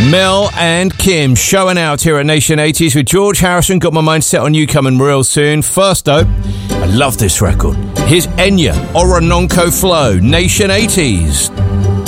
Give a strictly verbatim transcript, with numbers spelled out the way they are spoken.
Mel and Kim showing out here at Nation eighties with George Harrison. Got My Mind Set on You coming real soon. First though, I love this record. Here's Enya, Orinoco Flow, Nation eighties.